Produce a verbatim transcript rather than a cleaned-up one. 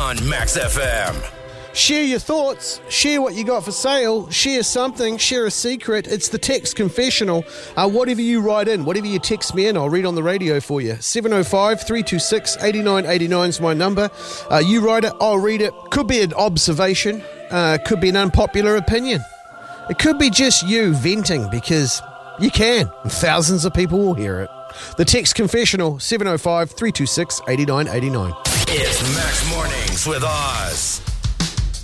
on Max F M. Share your thoughts, share what you got for sale, share something, share a secret. It's the text confessional. Uh, whatever you write in, whatever you text me in, I'll read on the radio for you. seven oh five, three two six, eight nine eight nine is my number. Uh, you write it, I'll read it. Could be an observation, uh, could be an unpopular opinion. It could be just you venting because you can. Thousands of people will hear it. The text confessional, seven oh five, three two six, eight nine eight nine. It's Max Mornings with Oz.